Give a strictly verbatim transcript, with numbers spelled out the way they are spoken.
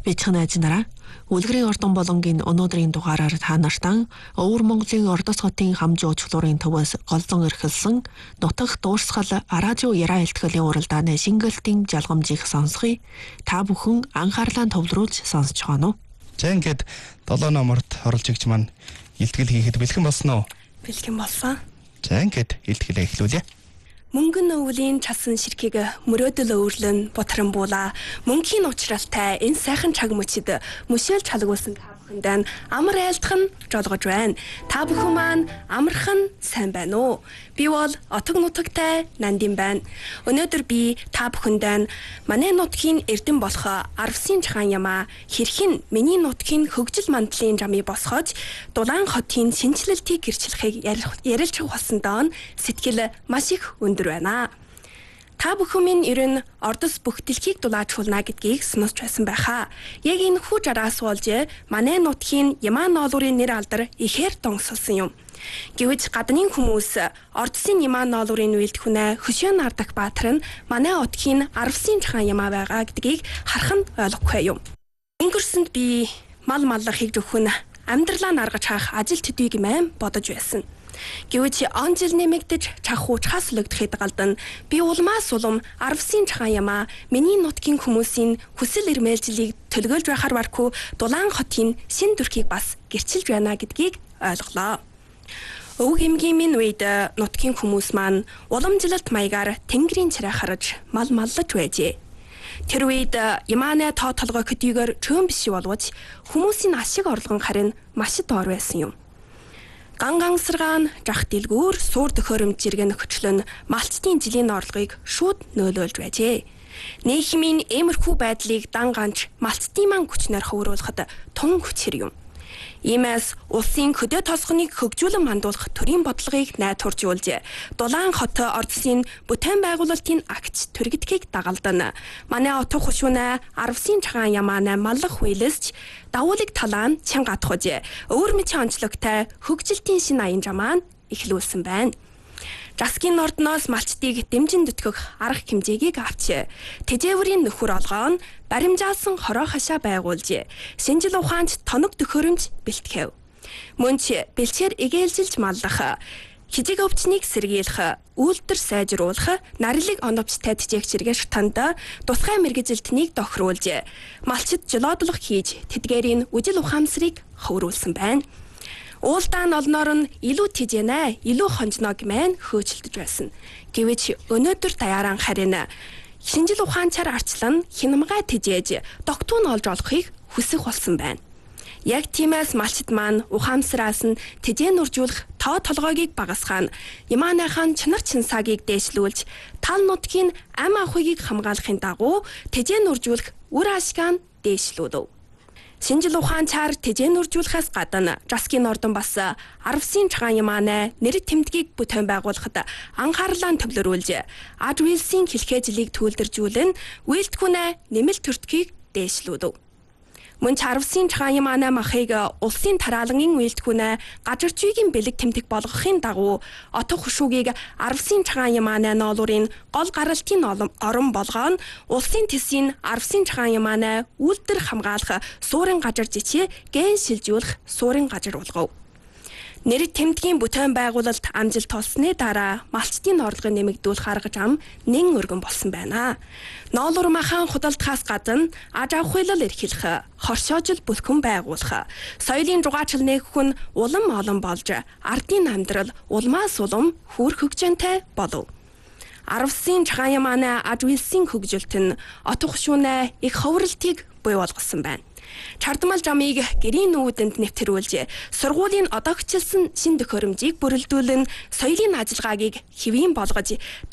Бичгэн ажнараа үлгэрийн ордон болонгийн өнөөдрийн дугаараар та нартан Өвөр Монголын Ордос хотын хамжуу чулуурын төвөөс голзон эрхэлсэн нутагт дуурсгал радио яраа илтгэлийн уралдааны шингэлтийн жалгамжийг сонсхий та бүхэн анхаарлаа төвлөрүүлж сонсож байна уу? За ингээд долоо номорт оролж игч маань илтгэл хийхэд бэлхэн болсон уу? Бэлхэн болсон. За ингээд илтгэлээ эхлүүлье. Мөнгөн өвлийн часан ширхийг мөрөөдөл өвөрлөн бутран буула. Мөнхийн уучралтай энэ сайхан чаг мөчид мөшөөл чалгуулсан та бүхэнд амар айлтах нь жолгож байна. Та бүхэн маань амархан сайн байна уу? Би бол отог нутагтай Нандин байна. Өнөөдөр би та бүхэнд манай нутгийн эрдэн болох Арвсын чагаан ямаа хэрхэн миний нутгийн хөгжил мандлын жамыг босгож Дулаан хотын шинжилэлтийг гэрчлэхийг ярилж болсон доон сэтгэл маш их өндөр байна. Та бүхэн минь ерөн Ордос бүх дэлхийг дулаачулна гэдгийг сонсч байсан байхаа. Яг энэ хүү жараас болж манай нутгийн Ямаа ноолуурын нэр алдар ихээр донсолсон юм. Гэвч гадны хүмүүс Ордосын Ямаа ноолуурын үйлдвэрнээ Хөшөөн Ардах Баатар нь манай отгийн Арвсын чагаан ямаа байгаа гэдгийг харах нь ойлгохгүй юм. Өнгөрсөнд би мал маллахыг зөвхөн амьдралаа наргаж хаах ажил төдий гэмээн бодож байсан. Гэвч он жил нэмэгдэж чах хуучхаас лөгдөхэд галдан би улмаас улам Арвсын чагаан ямаа миний нутгийн хүмүүсийн хүсэл эрмэлзлийг төлгөөлж байхаар барку Дулаан хотын шин дүрхийг бас гэрчилж байна гэдгийг ойлголоо. Өв хэмгийн минь үед нутгийн хүмүүс маань уламжлалт маягаар тэнгэрийн царай хараж мал маллаж байжээ. Тэр үед Ямааны тоо толгой хөдийгөр чөөн биш боловч хүмүүсийн ашиг орлогон харин маш доор байсан юм. Гангансаргаан жах дэлгүүр суур төхөөрөмж жиргэн хөчлөн малчтын жилийн орлогыг шууд нөөлөөлж байжээ. Нийгмийн эмэрхүү байдлыг дан ганч малчтын ман хүчнээр хөврүүлэхэд тун хүчээр юм. Иймээс улсын хөдөө тосгоныг хөгжүүлэн мандуулах төрийн бодлогыг найдваржуулж Дулаан хот Ордосын бүтээн байгуулалтын агч төрөгдгийг дагалдан манай отох хушуунаа Арвсын чагаан ямаанаа маллах хуйлсч давуулыг талаан чанга атхуж өвөр мэчийн онцлогтой хөгжилтийн шин аян жамаан эхлүүлсэн байна. Жасгийн ордноос малчтыг дэмжин төтгөх арга хэмжээгийг авч тэжээврийн нөхөр олгоон баримжаалсан хороо хашаа байгуулж шинжил ухаанд тоног төхөөрөмж бэлтгэв. Мөн ч бэлчээр эгээлжилж маллах, хижиг өвчнийг сэргийлэх, үйлдвэр сайжруулах, нарилыг оновчтой тэжээгчргээ шатанд тусгай мэргэжилтнийг тохируулж малчид жолоодлох хийж тэдгээрийн үжил ухаамсарыг хөврүүлсэн байна. Уулдаа нь олноор нь илүү тэжэнэ, илүү хонжно гэмээн хөөцөлдөж байсан. Гэвч өнөөдөр даяаран харин шинжил ухаанчаар арчлан хинамгай тэжээж догтуун олж олохыг хүсэх болсон байна. Яг тиймээс малчид маань ухаамсараас нь тэжээ нуржуулах тоо толгойгийг багасгаана. Ямааныхан чанар чинсаагийг дээшлүүлж тал нутгийн ам ахуйгийг хамгаалахын дагуу тэжээ нуржуулах үр ашгаа нь дээшлүүлв. Шинжил ухаанчаар тэжээ нуржуулахаас гадна Жасгийн ордон бас Арвсын чагаан ямаанаа нэр тэмдгийг бүтээн байгуулахад анхаарлаа төвлөрүүлж ад үйлсийн хэлхээжлийг төлөвлөржүүлэн үйлдэлхүүнээ нэмэлт төртгийг дээшлүүлв. Мөн ч Арвсын чагаан ямаанаа махыг улсын тараалангийн үйлдэлхүүнээ гажирчүйгийн бэлэг тэмдэг болгохын дагуу отох хушуугийг Арвсын чагаан ямаанаа ноолуурын гол гаралтын орон болгоон улсын төсвийн Арвсын чагаан ямаанаа үйлдвэр хамгаалах суурин гажир жичээ гэн шилжүүлэх суурин гажир болгов. Нэр тэмдгийн бүтээн байгуулалт амжилт олсны дараа малчтын орлогыг нэмэгдүүлэх арга зам нэн өргөн болсон байна. Ноолуур махан худалдахаас гадна аж ахуйлал эрхлэх, хоршоожил бүлгэн байгуулах, соёлын жугаачл нээгэх нь улам олон болж ардын амьдрал улмаас улам хүр хөгжинтэй болов. Арвсын чагаан ямаанаа аж үйлсийн хөгжилт нь отох шүүнэ их ховролтыг буй болгосон байна. Чардмал жамыг гэрийн нүүдэнд нэвтрүүлж сургуулийн одоогчлсон шин төхөөрөмжийг бүрэлдүүлэн соёлын ажиллагаагийг хэвийн болгож